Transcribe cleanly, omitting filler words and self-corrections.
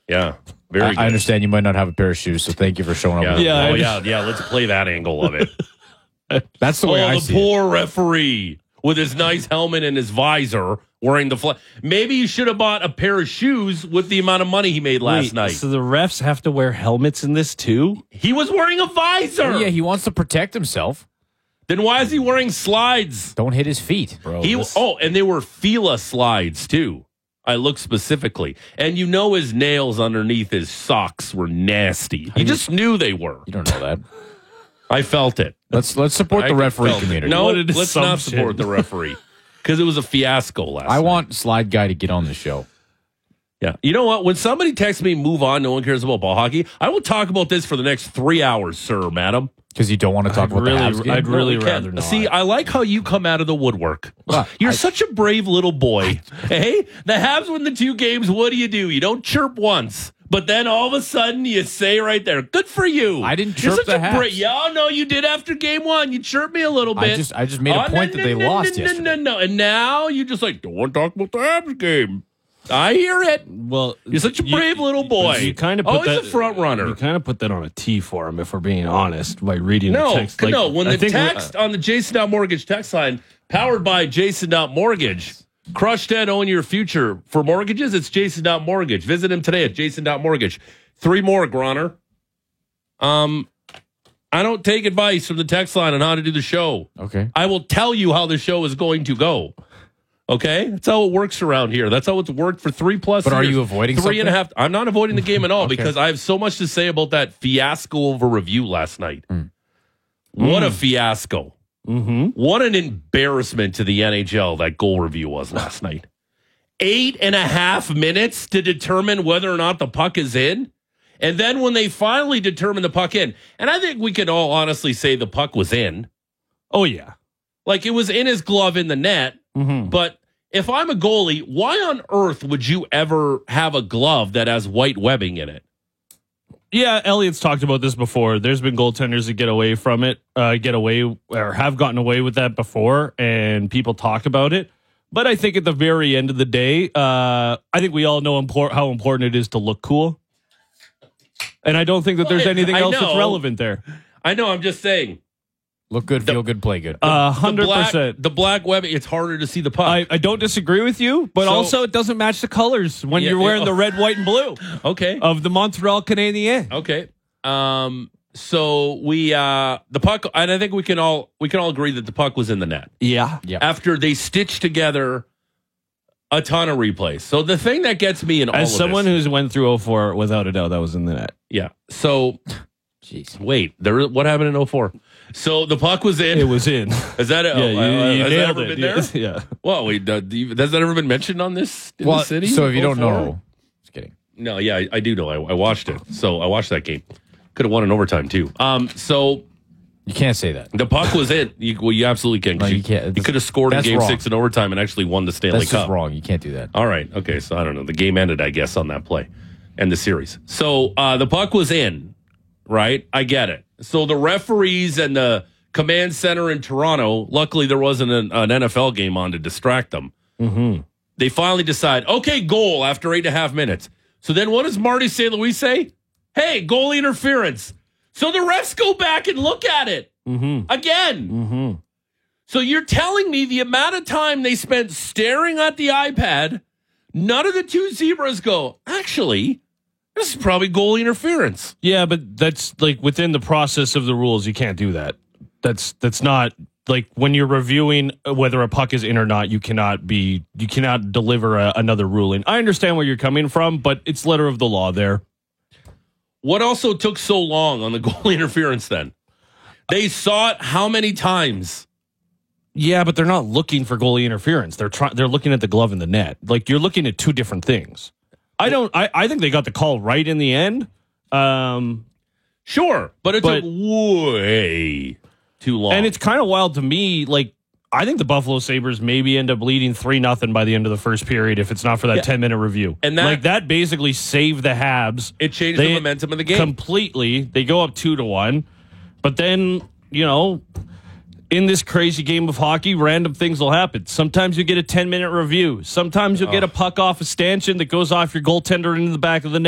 Yeah. Very good. I understand you might not have a pair of shoes, so thank you for showing up. Yeah. Let's play that angle of it. That's the way I the see poor referee with his nice helmet and his visor wearing the flag. Maybe you should have bought a pair of shoes with the amount of money he made last night. So the refs have to wear helmets in this too? He was wearing a visor. Yeah, he wants to protect himself. Then why is he wearing slides? Don't hit his feet, Bro, And they were Fila slides too. I looked specifically. And his nails underneath his socks were nasty. He just knew they were. You don't know that. I felt it. Let's support the referee community. No, What an let's not assumption. support the referee. Because it was a fiasco last night. I want Slide Guy to get on the show. Yeah. You know what? When somebody texts me, move on, no one cares about ball hockey, I will talk about this for the next 3 hours, sir, madam. Because you don't want to talk about the Habs game? I'd really No, we rather can't. not. See, I like how you come out of the woodwork. Well, You're such a brave little boy. Hey, the Habs win the 2 games. What do? You don't chirp once. But then all of a sudden you say right there, good for you. I didn't You're chirp such the a Habs. Yeah, no, you did after game 1. You chirped me a little bit. I just made a point that they lost yesterday. No. And now you just don't want to talk about the Habs game. I hear it. Well, You're such a brave little boy. You kind of put always that, a front runner. You kind of put that on a T for him, if we're being honest, by reading the text. No. When I the think text on the Jason.Mortgage text line, powered by Jason.Mortgage, crush dead, own your future. For mortgages, it's Jason.Mortgage. Visit him today at Jason.Mortgage. 3 more, Groner. I don't take advice from the text line on how to do the show. Okay. I will tell you how the show is going to go. Okay? That's how it works around here. That's how it's worked for 3+ years. But are you avoiding 3.5? I'm not avoiding the game at all Okay. because I have so much to say about that fiasco of a review last night. What a fiasco. What an embarrassment to the NHL that goal review was last night. 8.5 minutes to determine whether or not the puck is in. And then when they finally determine the puck in, and I think we can all honestly say the puck was in. Oh, yeah. Like it was in his glove in the net. But if I'm a goalie, why on earth would you ever have a glove that has white webbing in it? Yeah, Elliot's talked about this before. There's been goaltenders that get away from it, or have gotten away with that before, and people talk about it. But I think at the very end of the day, I think we all know how important it is to look cool. And I don't think that there's anything else that's relevant there. I know, I'm just saying. Look good, feel good, play good. 100%. The black webbing, it's harder to see the puck. I don't disagree with you, but also it doesn't match the colors when you're wearing the red, white, and blue Okay. of the Montreal Canadiens. Okay. So we the puck, and I think we can all agree that the puck was in the net. Yeah. After they stitched together a ton of replays. So the thing that gets me in all As of someone this, who's went through 04, without a doubt, that was in the net. yeah. So Jeez. wait, what happened in 04? So the puck was in. It was in. Is that it? Yeah, you has that nailed ever it. been there? Yeah. Well, wait, has that ever been mentioned on this in the city? So if you don't 04? know, just kidding. No, yeah, I do know. I watched it. So I watched that game. Could have won in overtime too. So You can't say that. the puck was in. You absolutely can. 'Cause No, you can't. You could have scored in That's Game wrong. 6 in overtime and actually won the Stanley That's Cup. just wrong. You can't do that. All right. Okay. So I don't know. The game ended, I guess, on that play and the series. So the puck was in, right? I get it. So the referees and the command center in Toronto, luckily there wasn't an NFL game on to distract them. They finally decide, okay, goal after 8.5 minutes. So then what does Marty St. Louis say? Hey, goalie interference. So the refs go back and look at it again. So you're telling me the amount of time they spent staring at the iPad, none of the 2 zebras go, actually, this is probably goalie interference. Yeah, but that's like within the process of the rules. You can't do that. That's not like when you're reviewing whether a puck is in or not. You cannot deliver another ruling. I understand where you're coming from, but it's letter of the law there. What also took so long on the goalie interference then? They saw it how many times? Yeah, but they're not looking for goalie interference. They're looking at the glove in the net. Like you're looking at two different things. I think they got the call right in the end. Sure, but it took way too long. And it's kind of wild to me. Like I think the Buffalo Sabres maybe end up leading 3-0 by the end of the first period if it's not for that 10-minute review. And that basically saved the Habs. It changed the momentum of the game completely. They go up 2-1, but then in this crazy game of hockey, random things will happen. Sometimes you get a 10-minute review. Sometimes you'll get a puck off a stanchion that goes off your goaltender into the back of the net.